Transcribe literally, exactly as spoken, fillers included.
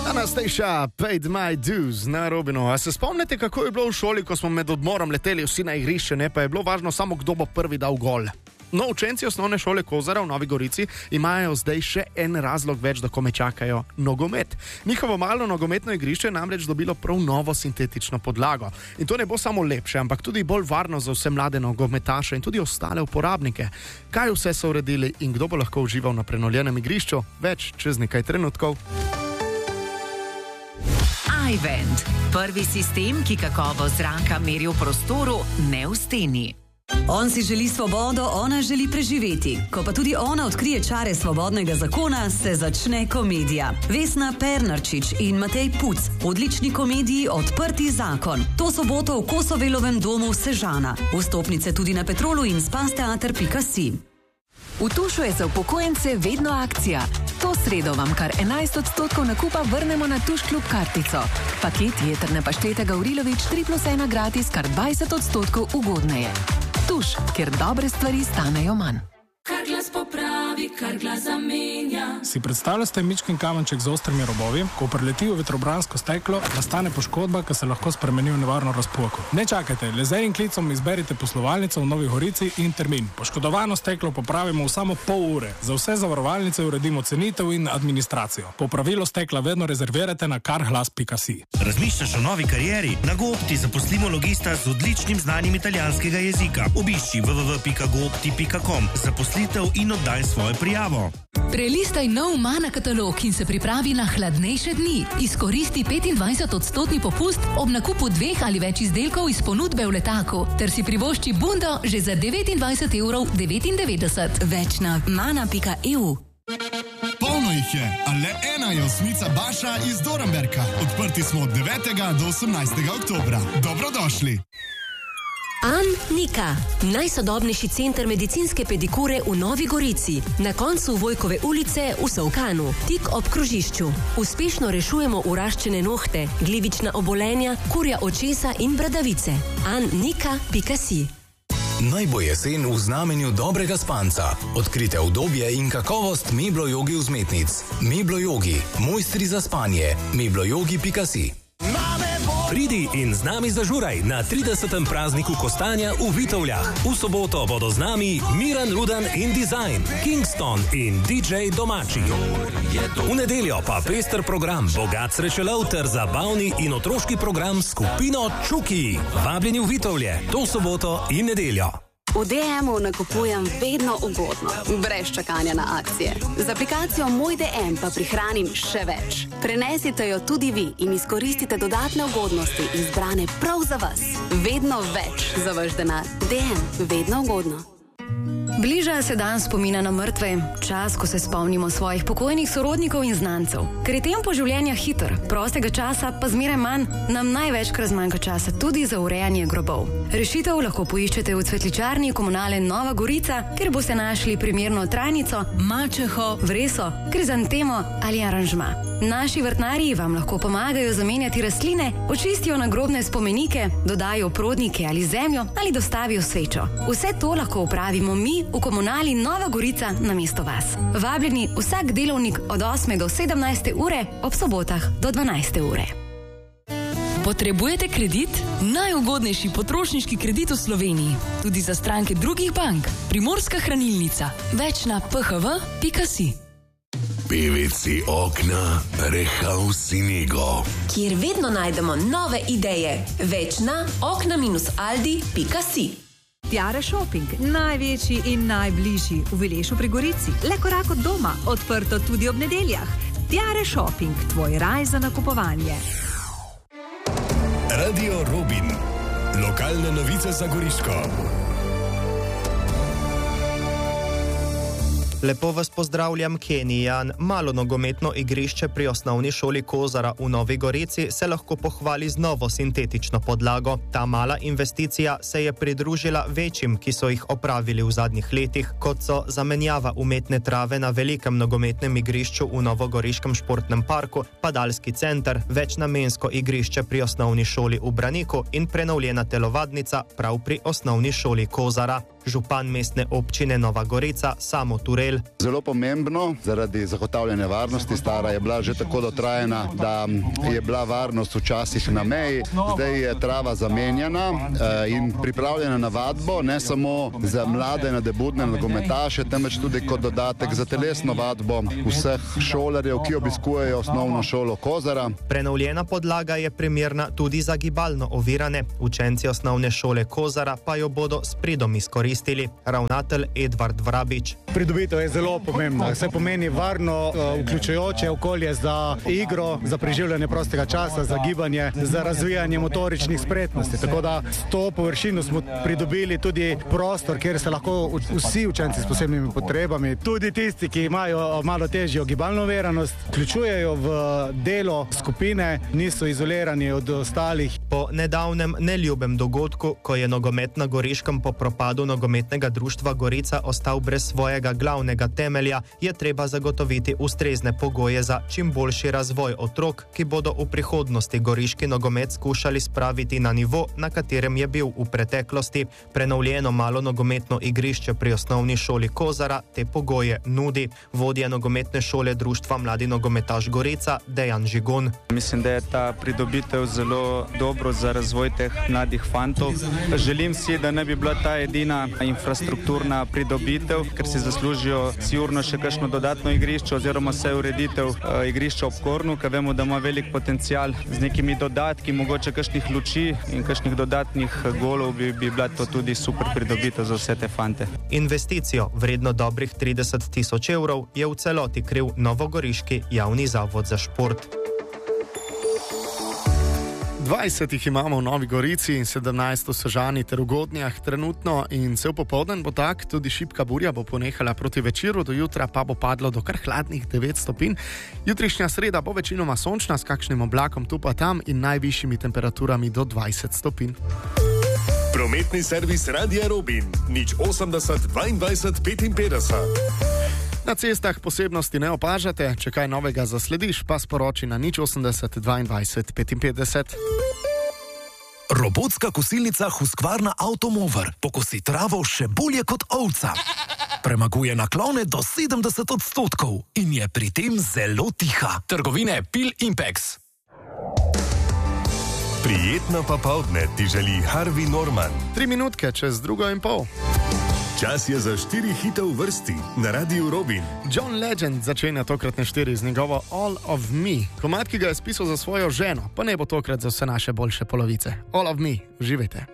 Anastasia, paid my dues na Robinu. A se spomnite, kako je bilo v šoli, ko smo med odmorom leteli vsi na igrišče, ne pa je bilo važno samo, kdo bo prvi dal gol. No, učenci osnovne šole Kozara v Novi Gorici imajo zdaj še en razlog več, da kome čakajo nogomet. Njihovo malo nogometno igrišče je namreč dobilo prav novo sintetično podlago. In to ne bo samo lepše, ampak tudi bolj varno za vse mlade nogometaše in tudi ostale uporabnike. Kaj vse so uredili in kdo bo lahko užival na prenovljenem igrišču? Več čez nekaj trenutkov. iVent. Prvi sistem, ki kakovost zraka meri v prostoru, ne v steni. On si želi svobodo, ona želi preživeti. Ko pa tudi ona odkrije čare svobodnega zakona, se začne komedija. Vesna Pernarčič in Matej Puc, odlični komediji Odprti zakon. To soboto v Kosovelovem domu Sežana. Vstopnice tudi na Petrolu in spasteater pika si. V Tušu je za upokojence vedno akcija. To sredo vam kar enajst odstotkov nakupa vrnemo na Tuš klub kartico. Paket jetrne paštete Gavrilović tri plus ena gratis kar dvajset odstotkov ugodneje. Tuš, kjer dobre stvari stanejo manj. Kar glas popravi, kar glas zamenja. Si predstavljate mičkin kamenček z ostrimi robovi, ko preleti v vetrobransko steklo, nastane poškodba, ki se lahko spremeni v nevarno razpoko. Ne čakajte, le z enim klicom izberite poslovalnico v Novi Gorici in termin. Poškodovano steklo popravimo v samo pol ure. Za vse zavarovalnice uredimo cenitev in administracijo. Popravilo stekla vedno rezervirajte na karglas pika si. Razmišljaš o novi karieri? Na GoOpti zaposlimo logista z odličnim znanjem italijanskega jezika. Obišči w w w pika goopti pika com. in oddaj svojo prijavo. Prelistaj nov Mana katalog in se pripravi na hladnejše dni. Izkoristi petindvajset odstotni popust ob nakupu dveh ali več izdelkov iz ponudbe v letaku, ter si privošči bundo že za devetindvajset evrov devetindevetdeset. Več na mana pika e u. Polno jih je, a le ena je osmica Baša iz Dornberka. Odprti smo od devetega do osemnajstega oktobra. Dobrodošli! An-Nika, najsodobnejši center medicinske pedikure v Novi Gorici, na koncu Vojkove ulice v Solkanu, tik ob krožišču. Uspešno rešujemo uraščene nohte, glivična obolenja, kurja očesa in bradavice. an-nika pika si. Naj bo jesen v znamenju dobrega spanca. Odkrite udobje in kakovost Meblo Jogi vzmetnic. Meblo Jogi, mojstri za spanje. meblo jogi pika si. Pridi in z nami zažuraj na tridesetem prazniku kostanja v Vitovljah. V soboto bodo z nami Miran Ludan in Design, Kingston in D J Domači. V nedeljo pa pester program, bogat srečelov ter zabavni in otroški program s skupino Čuki. Vabljeni v Vitovlje, to soboto in nedeljo. V D M-u nakupujem vedno ugodno, brez čakanja na akcije. Z aplikacijo Moj D M pa prihranim še več. Prenesite jo tudi vi in izkoristite dodatne ugodnosti izbrane prav za vas. Vedno več za vaš denar. D M, vedno ugodno. Bliža se dan spomina na mrtve, čas, ko se spomnimo svojih pokojnih sorodnikov in znancev. Ker je tempo življenja hiter, prostega časa pa zmeraj manj, nam največkrat zmanjka časa tudi za urejanje grobov. Rešitev lahko poiščete v cvetličarni Komunale Nova Gorica, kjer boste našli primerno trajnico, mačeho, vreso, krizantemo ali aranžma. Naši vrtnarji vam lahko pomagajo zamenjati rastline, očistijo nagrobne spomenike, dodajo prodnike ali zemljo ali dostavijo svečo. Vse to lahko upravimo mi v Komunali Nova Gorica namesto vas. Vabljeni vsak delovnik od osme do sedemnajste ure, ob sobotah do dvanajste ure. Potrebujete kredit? Najugodnejši potrošniški kredit v Sloveniji. Tudi za stranke drugih bank. Primorska hranilnica. Več na p h v pika si. P V C okna, Rehaus in Ego. Kjer vedno najdemo nove ideje. Več na okna aldi pika si. Tiare Shopping, največji in najbližji v Vilešu pri Gorici. Le korak od doma, odprto tudi ob nedeljah. Tiare Shopping, tvoj raj za nakupovanje. Radio Robin. Lokalne novice za Goriško. Lepo vas pozdravljam, Kenijan. Malo nogometno igrišče pri osnovni šoli Kozara v Novi Gorici se lahko pohvali z novo sintetično podlago. Ta mala investicija se je pridružila večjim, ki so jih opravili v zadnjih letih, kot so zamenjava umetne trave na velikem nogometnem igrišču v Novogoriškem športnem parku, padalski center, večnamensko igrišče pri osnovni šoli v Braniku in prenovljena telovadnica prav pri osnovni šoli Kozara. Župan mestne občine Nova Gorica Samo Turel. Zelo pomembno zaradi zagotavljanja varnosti. Stara je bila že tako dotrajana, da je bila varnost včasih na meji. Zdaj je trava zamenjana in pripravljena na vadbo, ne samo za mlade nadebudne nogometaše, temveč tudi kot dodatek za telesno vadbo vseh šolarjev, ki obiskujejo osnovno šolo Kozara. Prenovljena podlaga je primerna tudi za gibalno ovirane. Učenci osnovne šole Kozara pa jo bodo s pridom izkoristili. Ravnatelj Edvard Vrabič. Pridobitev je zelo pomembna. Se pomeni varno, vključujoče okolje za igro, za preživljanje prostega časa, za gibanje, za razvijanje motoričnih spretnosti. Tako da s to površino smo pridobili tudi prostor, kjer se lahko vsi učenci s posebnimi potrebami, tudi tisti, ki imajo malo težjo gibalno oviranost, vključujejo v delo skupine, niso izolirani od ostalih. Po nedavnem neljubem dogodku, ko je nogomet na Goriškem po propadu nogometnega društva Gorica ostal brez svojega glavnega temelja, je treba zagotoviti ustrezne pogoje za čim boljši razvoj otrok, ki bodo v prihodnosti goriški nogomet skušali spraviti na nivo, na katerem je bil v preteklosti. Prenovljeno malo nogometno igrišče pri osnovni šoli Kozara te pogoje nudi. Vodja nogometne šole društva Mladi nogometaš Gorica Dejan Žigon. Mislim, da je ta pridobitev zelo dobro za razvoj teh mladih fantov. Želim si, da ne bi bila ta edina infrastrukturna pridobitev, ker si zaslužijo sigurno še kakšno dodatno igrišče oziroma vse ureditev uh, igrišča ob Kornu, ker vemo, da ima velik potencial z nekimi dodatki, mogoče kakšnih luči in kakšnih dodatnih golov bi, bi bila to tudi super pridobitev za vse te fante. Investicijo vredno dobrih trideset tisoč evrov je v celoti kriv Novogoriški javni zavod za šport. dvajset jih imamo v Novi Gorici in sedemnajst v Sežani ter v Godnjah trenutno in cel popoldan bo tak, tudi šibka burja bo ponehala proti večeru, do jutra pa bo padlo do kar hladnih devet stopinj. Jutrišnja sreda bo večinoma sončna s kakšnim oblakom tu pa tam in najvišjimi temperaturami do dvajset stopinj. Prometni servis Radia Robin, nič osemdeset dvaindvajset petinpetdeset. Na cestah posebnosti ne opažate, če kaj novega zaslediš, pa sporoči na nič osemdeset dvaindvajset petinpetdeset. Robotska kosilnica Husqvarna Automover pokosi travo še bolje kot ovca. Premaguje naklone do sedemdeset odstotkov in je pri tem zelo tiha. Trgovine Pil Impex. Prijetno popoldne ti želi Harvey Norman. Tri minutke čez drugo in pol. Čas je za štiri hite v vrsti na Radiu Robin. John Legend začenja tokratne štiri z njegovo All of Me. Komad, ki ga je spisal za svojo ženo, pa ne bo tokrat za vse naše boljše polovice. All of Me, uživajte.